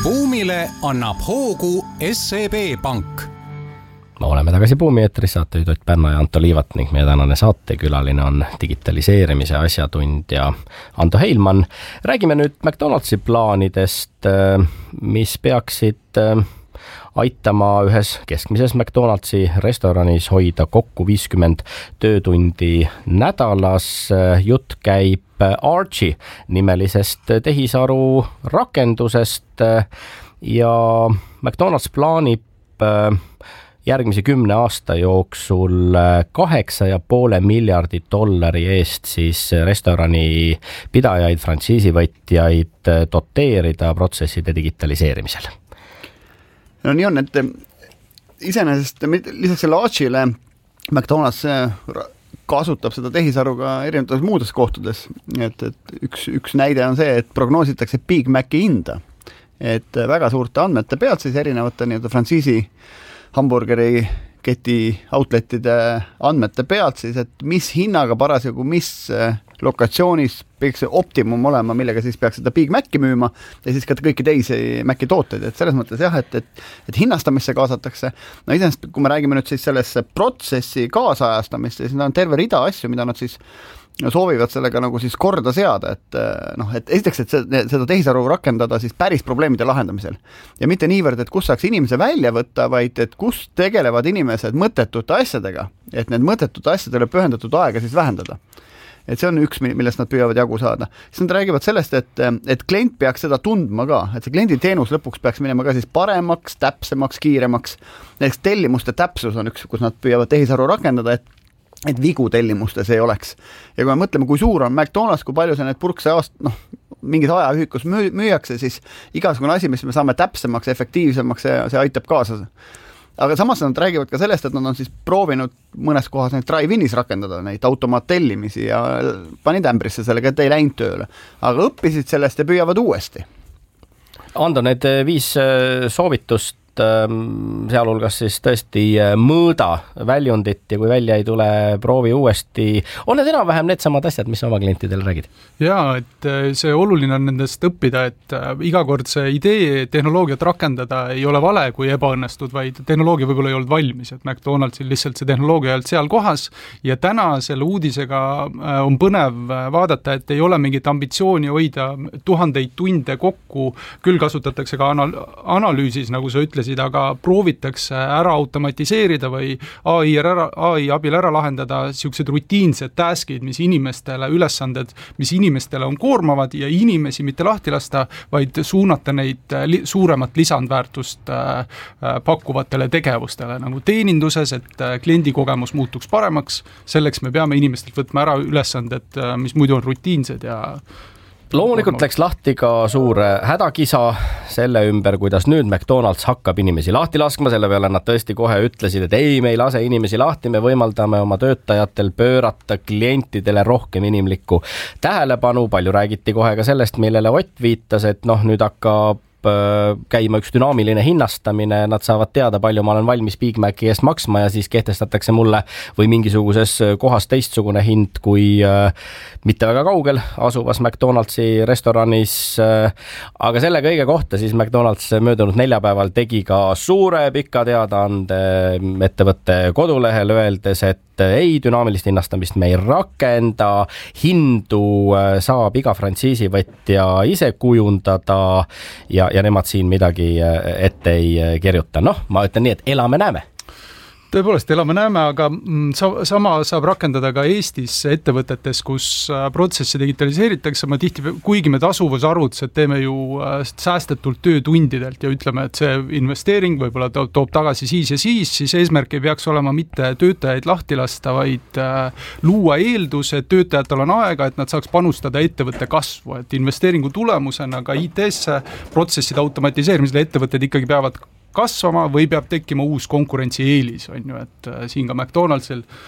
Buumile annab hoogu SEB Pank. Me oleme tagasi Buumi eetris, saatejuht Ott Pärna ja Anto Liivat ning meie tänane saatekülaline on digitaliseerimise asjatundja Ando Heilmann. Räägime nüüd McDonaldsi plaanidest, mis peaksid aitama ühes keskmises McDonaldsi restoranis hoida kokku 50 töötundi nädalas. Jutt käib Archie nimelisest tehisaru rakendusest ja McDonald's plaanib järgmise 10 aasta jooksul $8,5 miljardit eest siis restorani pidajaid, frantsiisivõtjaid doteerida protsesside digitaliseerimisel. No nii on, et iseenesest lisaks selle Archie'le McDonald's kasutab seda tehisaru ka erinevates muudes kohtades. Et üks näide on see, et prognoositakse Big Maci hinda. Et väga suurte andmete pealt siis erinevate frantsiisi hamburgeri keti outletide andmete pealt siis, et mis hinnaga parasjagu, mis lokatsioonis peaks see optimum olema, millega siis peaks seda Big Maci müüma ja siis ka kõiki teisi Maci tooteid. Et selles mõttes jah, et hinnastamisse kaasatakse. No iseenesest, kui me räägime nüüd siis sellesse protsessi kaasajastamist, siis on terve rida asju, mida nad siis soovivad sellega nagu siis korda seada, et esiteks, et seda tehisaru rakendada siis päris probleemide lahendamisel. Ja mitte niivõrd, et kus saaks inimese välja võtta, vaid et kus tegelevad inimesed mõttetute asjadega, et need mõttetute asjadele pühendatud aega siis vähendada. Et see on üks, millest nad püüavad jagu saada. Siis nad räägivad sellest, et klient peaks seda tundma ka, et see kliendi teenus lõpuks peaks minema ka siis paremaks, täpsemaks, kiiremaks. Näiteks tellimuste täpsus on üks, kus nad püüavad tehisaru rakendada, et vigu tellimustes ei oleks. Ja kui me mõtleme, kui suur on McDonald's, kui palju see need purkse mingis ajaühikus müüakse, siis igasugune asi, mis me saame täpsemaks, efektiivsemaks, see aitab kaasa. Aga samas nad räägivad ka sellest, et nad on siis proovinud mõnes kohas neid drive-inis rakendada, neid automaattellimisi ja panid ämbrisse sellega, et ei läinud tööle. Aga õppisid sellest ja püüavad uuesti. Ando, need 5 soovitust sealhulgas siis tõesti mõõda väljundit ja kui välja ei tule, proovi uuesti. On need enam-vähem need samad asjad, mis oma klientidele räägid? Jaa, et see oluline on nendest õppida, et iga kord see idee tehnoloogiat rakendada ei ole vale, kui ebaõnnestud, vaid tehnoloogia võib-olla ei olnud valmis, et McDonald'sil lihtsalt see tehnoloogia ei olnud seal kohas ja täna selle uudisega on põnev vaadata, et ei ole mingit ambitsiooni hoida 1000 tunde kokku, küll kasutatakse ka analüüsis, nagu sa ütlesid, aga proovitakse ära automatiseerida või AI abil ära lahendada siuksed rutiinsed taskid, mis inimestele ülesanded, mis inimestele on koormavad ja inimesi mitte lahti lasta, vaid suunata neid suuremat lisandväärtust pakkuvatele tegevustele, nagu teeninduses, et kliendikogemus muutuks paremaks. Selleks me peame inimestelt võtma ära ülesanded, mis muidu on rutiinsed ja loomulikult läks lahti ka suur hädakisa selle ümber, kuidas nüüd McDonald's hakkab inimesi lahti laskma, selle peale nad tõesti kohe ütlesid, et ei, me ei lase inimesi lahti, me võimaldame oma töötajatel pöörata klientidele rohkem inimlikku tähelepanu. Palju räägiti kohe ka sellest, millele Ott viitas, et nüüd hakkab käima üks dünaamiline hinnastamine, nad saavad teada, palju ma olen valmis Big Maci eest maksma ja siis kehtestatakse mulle või mingisuguses kohas teistsugune hind kui mitte väga kaugel asuvas McDonaldsi restoranis. Aga selle kõige kohta siis McDonald's möödunud neljapäeval tegi ka suure pika teadaande ettevõtte kodulehel, öeldes, et ei, dünaamilist hinnastamist me ei rakenda, hindu saab iga frantsiisivõtja ise kujundada ja nemad siin midagi ette ei kirjuta. Ma ütlen nii, et elame-näeme. Tõepoolest, elame-näeme, aga sama saab rakendada ka Eestis ettevõtetes, kus protsessi digitaliseeritakse. Kuigi me tasuvusarvutused teeme ju säästetult töötundidelt ja ütleme, et see investeering võib-olla toob tagasi siis ja siis eesmärk ei peaks olema mitte töötajaid lahti lasta, vaid luua eeldus, et töötajatel on aega, et nad saaks panustada ettevõtte kasvu, et investeeringu tulemusena ka IT-sse protsesside automatiseerimisele ettevõtted ikkagi peavad kasvama või peab tekkima uus konkurentsieelis, on ju, et siin ka McDonald'sil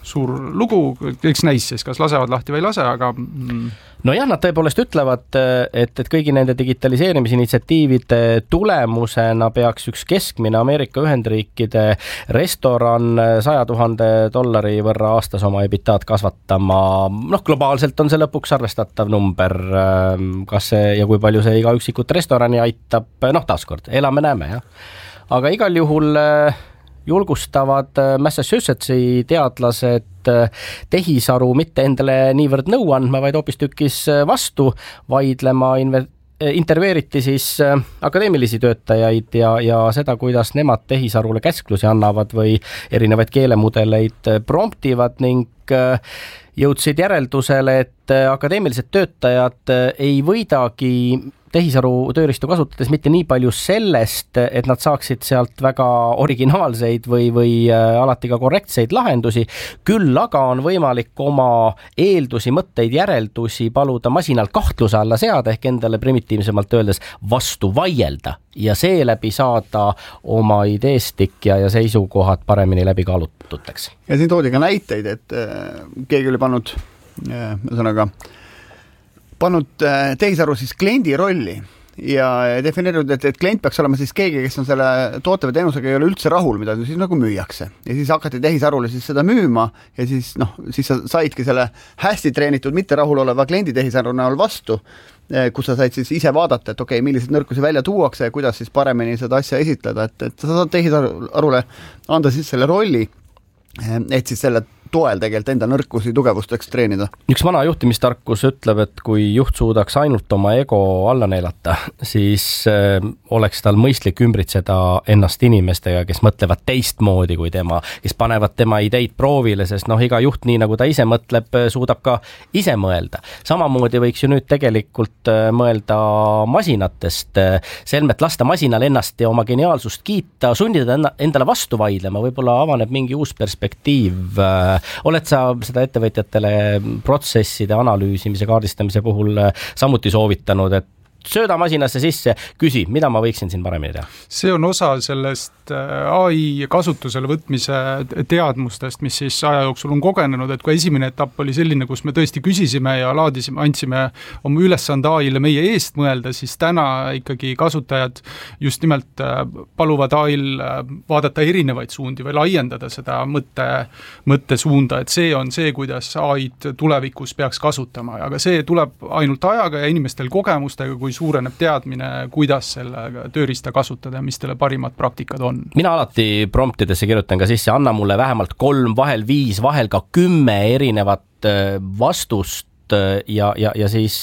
suur lugu, eks näis siis, kas lasevad lahti või ei lase, aga nojah, nad tõepoolest ütlevad, et kõigi nende digitaliseerimisinitsiatiivide tulemusena peaks üks keskmine Ameerika Ühendriikide restoran $100,000 võrra aastas oma ebitaat kasvatama. Globaalselt on see lõpuks arvestatav number, kas see ja kui palju see iga üksikut restorani aitab, taaskord, elame-näeme, jah. Aga igal juhul julgustavad Massachusettsi teadlased tehisaru mitte endale niivõrd nõu andma, vaid hoopistükkis vastu vaidlema. Intervjueeriti siis akadeemilisi töötajaid ja seda, kuidas nemad tehisarule käsklusi annavad või erinevaid keelemudeleid promptivad ning jõudsid järeldusele, et akadeemilised töötajad ei võidagi tehisaru tööriistu kasutades mitte nii palju sellest, et nad saaksid sealt väga originaalseid või alati ka korrektseid lahendusi, küll aga on võimalik oma eeldusi, mõtteid, järeldusi paluda masinal kahtluse alla seada ehk endale primitiivsemalt öeldes vastu vaielda ja seeläbi saada oma ideestik ja seisukohad paremini läbi kaalututeks. Ja siin toodi ka näiteid, et keegi oli pannud tehisaru siis kliendi rolli ja defineerinud, et klient peaks olema siis keegi, kes on selle toote või teenusega ei ole üldse rahul, mida siis nagu müüakse. Ja siis hakati tehisarule siis seda müüma ja siis sa saidki selle hästi treenitud, mitte rahul oleva kliendi tehisaru näol vastu, kus sa said siis ise vaadata, et okei, millised nõrkusi välja tuuakse ja kuidas siis paremini seda asja esitleda, et sa saad tehisarule anda siis selle rolli, et siis selle toel tegelikult enda nõrkusi tugevusteks treenida. Üks vana juhtimistarkus ütleb, et kui juht suudaks ainult oma ego alla neelata, siis oleks tal mõistlik ümbritseda ennast inimestega, kes mõtlevad teistmoodi kui tema, kes panevad tema ideid proovile, sest iga juht, nii nagu ta ise mõtleb, suudab ka ise mõelda. Samamoodi võiks ju nüüd tegelikult mõelda masinatest, selmet lasta masinal ennast ja oma geniaalsust kiita, sundida endale vastu vaidlema, võib-olla avaneb mingi uus perspektiiv. Oled sa seda ettevõtjatele protsesside analüüsimise, kaardistamise puhul samuti soovitanud, et sööda masinasse sisse, küsi, mida ma võiksin siin paremini teha? See on osa sellest AI kasutusele võtmise teadmustest, mis siis aja jooksul on kogenenud, et kui esimene etapp oli selline, kus me tõesti küsisime ja laadisime, andsime oma ülesande AI-le meie eest mõelda, siis täna ikkagi kasutajad just nimelt paluvad AI-l vaadata erinevaid suundi või laiendada seda mõttesuunda, et see on see, kuidas AI-d tulevikus peaks kasutama, aga see tuleb ainult ajaga ja inimestel kogemustega, kui suureneb teadmine, kuidas selle tööriista kasutada ja mis teile parimad praktikad on. Mina alati promptidesse kirjutan ka sisse, anna mulle vähemalt 3, vahel 5, vahel ka 10 erinevat vastust ja siis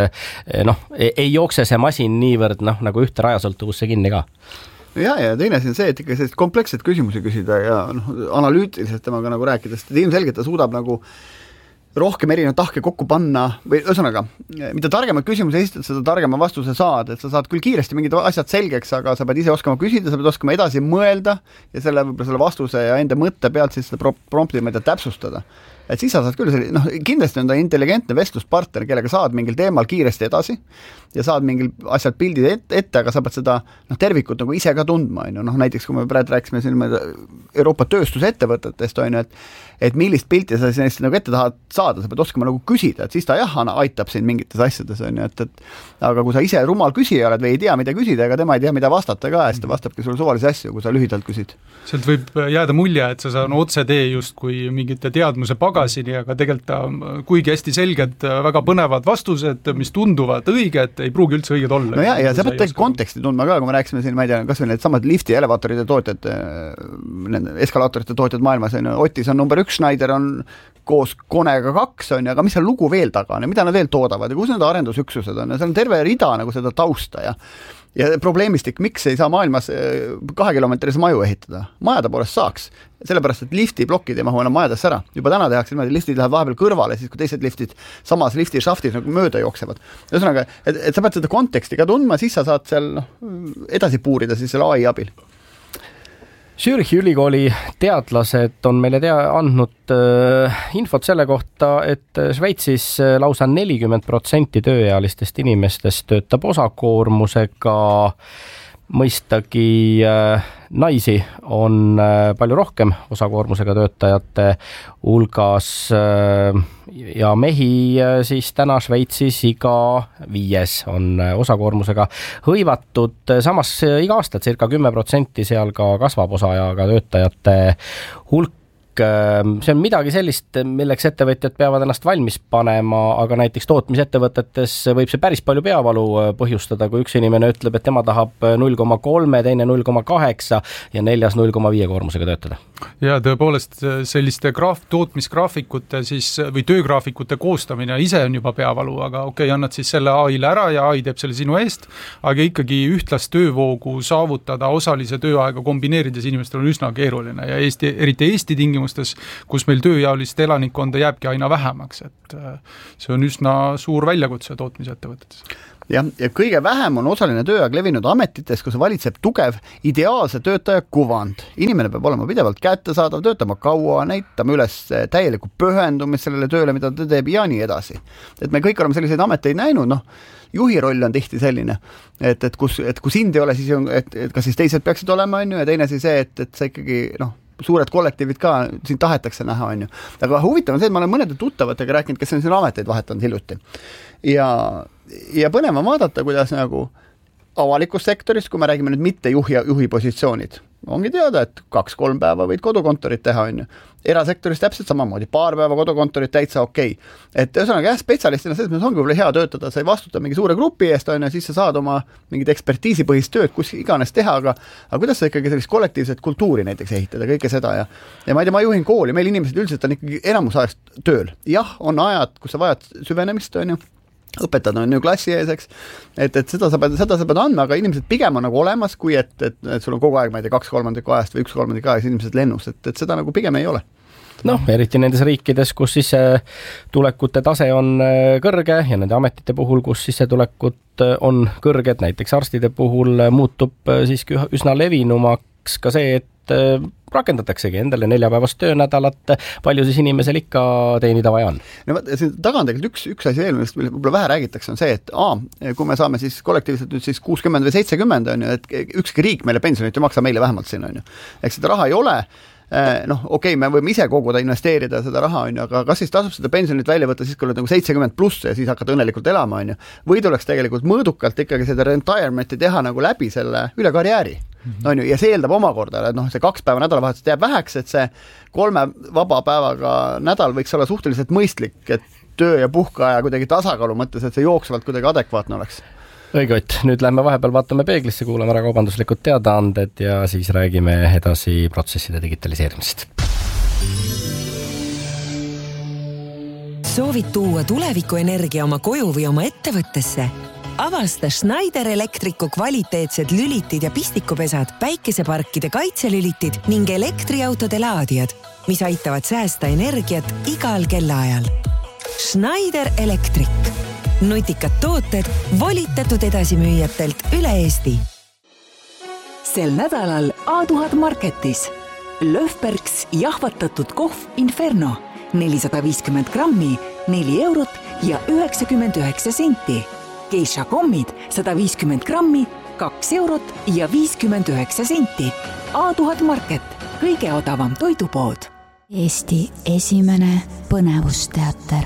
ei jookse see masin niivõrd nagu ühte rajasõltuvusse kinni ka. Ja teine asi on see, et ikka sellist komplekset küsimusi küsida ja analüütiliselt temaga nagu rääkides, et ilmselgelt ta suudab nagu rohkem erinevaid tahke kokku panna või ühesõnaga, mida targema küsimuse esitad, seda targema vastuse saad, et sa saad küll kiiresti mingid asjad selgeks, aga sa pead ise oskama küsida, sa pead oskama edasi mõelda ja selle vastuse ja enda mõtte pealt siis seda prompti täpsustada. Et siis sa saad küll kindlasti on ta intelligentne vestluspartner, kellega saad mingil teemal kiiresti edasi ja saad mingil asjalt pildid ette, aga sa pead seda tervikut nagu ise ka tundma. Näiteks kui me praegu rääkisime siin Euroopa tööstusettevõtetest, et millist pilti sa siis nagu ette tahad saada, sa pead oskama nagu küsida, et siis ta aitab sind mingites asjades, aga kui sa ise rumal küsija oled või ei tea, mida küsida, ega tema ei tea, mida vastata ka, siis ta vastabki sulle suvalisi asju, kui sa lühidalt küsid. Sealt võib jääda mulje, et sa saan otse tee just kui mingite teadmuse pagasini, aga tegelikult ta kuigi hästi selged, väga põnevad vastused, mis tunduvad õiged, ei pruugi üldse õiged olla. No ja sa pead tegelikult konteksti tundma ka, kui me rääkisime siin, ma ei tea, kas või need samad lifti elevaatorite tootjad, eskalaatorite tootjad maailmas, Otis on number 1, Schneider on koos Konega 2, aga mis seal lugu veel taga on ja mida nad veel toodavad ja kus need arendusüksused on ja seal on terve rida nagu seda tausta ja probleemistik, miks ei saa maailmas 2-kilomeetrise maju ehitada? Majade poolest saaks, sellepärast, et liftiblokid ei mahu enam majadesse ära. Juba täna tehakse niimoodi, liftid lähevad vahepeal kõrvale, siis kui teised liftid samas lifti šaftis nagu mööda jooksevad. Ühesõnaga, et sa pead seda konteksti ka tundma, siis sa saad seal edasi puurida siis selle AI abil. Zürichi ülikooli teadlased on meile andnud infot selle kohta, et Šveitsis lausa 40% tööealistest inimestest töötab osakoormusega. Mõistagi naisi on palju rohkem osakoormusega töötajate hulgas ja mehi siis täna Šveitsis iga 5 on osakoormusega hõivatud. Samas iga aasta circa 10% seal ka kasvab osaajaga töötajate hulk. See on midagi sellist, milleks ettevõtjad peavad ennast valmis panema, aga näiteks tootmisettevõtetes võib see päris palju peavalu põhjustada, kui üks inimene ütleb, et tema tahab 0,3, teine 0,8 ja 4 0,5 koormusega töötada. Ja tõepoolest selliste tootmisgraafikute siis, või töögraafikute koostamine ise on juba peavalu, aga annad siis selle AI-le ära ja AI teeb selle sinu eest, aga ikkagi ühtlast töövoogu saavutada osalise tööaega kombineerides inimestel on üsna keeruline ja eriti Eesti tingimustes, kus meil tööjaolist elanikkonda jääbki aina vähemaks, et see on üsna suur väljakutse tootmisettevõtetes. Ja kõige vähem on osaline tööaeg levinud ametites, kus valitseb tugev ideaalse töötaja kuvand. Inimene peab olema pidevalt kättesaadav, töötama kaua, näitama üles täielikku pühendumist sellele tööle, mida ta teeb ja nii edasi. Et me kõik oleme selliseid ameteid näinud, juhi roll on tihti selline, et kui sind ei ole, siis on, et kas siis teised peaksid olema, ja teine siis see, et sa ikkagi, suured kollektiivid ka siin tahetakse näha, Aga huvitav on see, et ma olen mõnede tuttavatega rääkinud, kes on siin ameteid vahetanud hiljuti. Ja põnev on vaadata, kuidas nagu avalikus sektoris, kui me räägime nüüd mitte juhi positsioonid, ongi teada, et 2-3 päeva võid kodukontorit teha, Erasektoris täpselt samamoodi, 2 päeva kodukontorit täitsa okei. Et ühesõnaga spetsialistina selles mõttes ongi võib-olla hea töötada, sa ei vastuta mingi suure grupi eest, siis sa saad oma mingid ekspertiisipõhist tööd, kus iganes teha, aga kuidas sa ikkagi sellist kollektiivset kultuuri näiteks ehitada, kõike seda ja ma ei tea, ma juhin kooli, meil inimesed üldiselt on ikkagi enamus ajast tööl. Jah, on ajad, kus sa vajad süvenemist, õpetad on klassi eeseks, et seda sa pead andma, aga inimesed pigem on nagu olemas, kui et sul on kogu aeg, ma ei tea, 2/3 ajast või 1/3 ajast inimesed lennus, et seda nagu pigem ei ole. Eriti nendes riikides, kus sissetulekute tase on kõrge ja nende ametite puhul, kus sissetulekut on kõrged, näiteks arstide puhul muutub siiski üsna levinumaks ka see, et rakendataksegi endale 4-päevast töönädalat, palju siis inimesel ikka teenida vaja on? Siin taga on tegelikult üks asi eelmist, mille võib-olla vähe räägitakse, on see, et kui me saame siis kollektiivselt nüüd siis 60 või 70, et ükski riik meile pensionit ei maksa, meile vähemalt siin, Eks seda raha ei ole, me võime ise koguda, investeerida seda raha, aga kas siis tasub seda pensionit välja võtta siis, kui oled nagu 70 pluss ja siis hakkad õnnelikult elama, või tuleks tegelikult mõõdukalt ikkagi seda retirement'i teha nagu läbi selle üle karjääri. Ja see eeldab omakorda, et see 2 päeva nädalavahetusest jääb väheks, et see 3 vaba päevaga nädal võiks olla suhteliselt mõistlik, et töö ja puhkeaja kuidagi tasakaalu mõttes, et see jooksvalt kuidagi adekvaatne oleks. Õige Ott, nüüd lähme vahepeal vaatame peeglisse, kuulame ära kaubanduslikud teadaanded ja siis räägime edasi protsesside digitaliseerimisest. Soovid tuua tulevikuenergia oma koju või oma ettevõttesse? Avasta Schneider Electricu kvaliteetsed lülitid ja pistikupesad, päikeseparkide kaitselülitid ning elektriautode laadijad, mis aitavad säästa energiat igal kellaajal. Schneider Electric. Nutikad tooted volitatud edasimüüjatelt üle Eesti. Sel nädalal A1000 Marketis. Löfbergs jahvatatud kohv Inferno 450 grammi, 4 eurot ja 99 senti. Geisha kommid 150 grammi, 2 eurot ja 59 senti. A1000 Market, kõige odavam toidupood. Eesti esimene põnevusteater.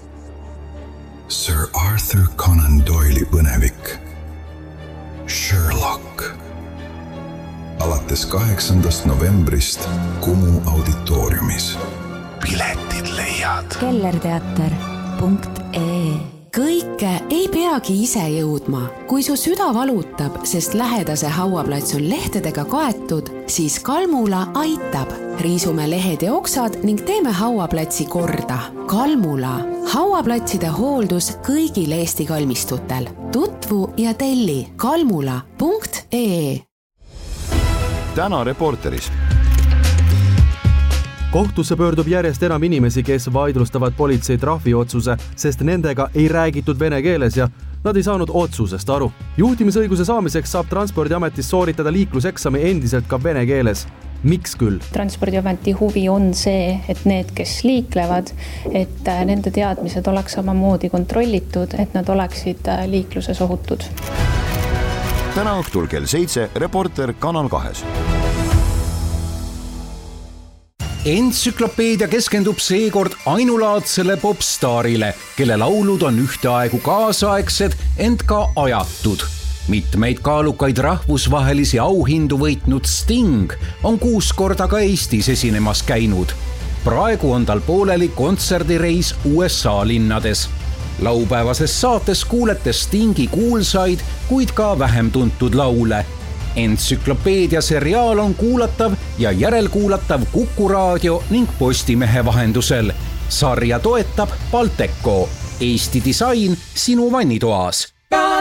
Sir Arthur Conan Doyle'i põnevik Sherlock. Alates 8. novembrist Kumu auditooriumis. Piletid leiad kellerteater.ee. Kõike ei peagi ise jõudma. Kui su süda valutab, sest lähedase hauaplats on lehtedega kaetud, siis Kalmula aitab. Riisume lehed ja oksad ning teeme hauaplatsi korda. Kalmula. Hauaplatside hooldus kõigil Eesti kalmistutel. Tutvu ja telli kalmula.ee. Täna Reporteris. Kohtusse pöördub järjest enam inimesi, kes vaidlustavad politsei trahviotsuse, sest nendega ei räägitud vene keeles ja nad ei saanud otsusest aru. Juhtimisõiguse saamiseks saab Transpordiametis sooritada liikluseksami endiselt ka vene keeles. Miks küll? Transpordiameti huvi on see, et need, kes liiklevad, et nende teadmised oleks samamoodi kontrollitud, et nad oleksid liikluses ohutud. Täna õhtul kell 7 Reporter Kanal 2. Entsüklopeedia keskendub seekord ainulaadsele popstaarile, kelle laulud on ühteaegu kaasaegsed, ent ka ajatud. Mitmeid kaalukaid rahvusvahelisi auhindu võitnud Sting on 6 korda ka Eestis esinemas käinud. Praegu on tal pooleli kontserdireis USA linnades. Laupäevases saates kuulete Stingi kuulsaid, kuid ka vähem tuntud laule. Entsüklopeedia seriaal on kuulatav ja järelkuulatav Kuku Raadio ning Postimehe vahendusel. Sarja toetab Balteco. Eesti disain sinu vannitoas.